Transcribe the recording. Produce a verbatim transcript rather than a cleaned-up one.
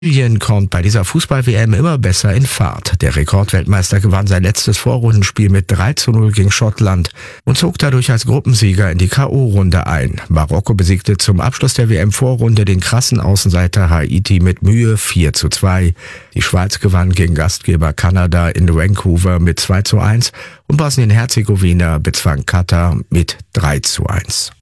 Brasilien kommt bei dieser Fußball-W M immer besser in Fahrt. Der Rekordweltmeister gewann sein letztes Vorrundenspiel mit drei zu null gegen Schottland und zog dadurch als Gruppensieger in die K O-Runde ein. Marokko besiegte zum Abschluss der W M-Vorrunde den krassen Außenseiter Haiti mit Mühe vier zu zwei. Die Schweiz gewann gegen Gastgeber Kanada in Vancouver mit zwei zu eins und Bosnien-Herzegowina bezwang Katar mit drei zu eins.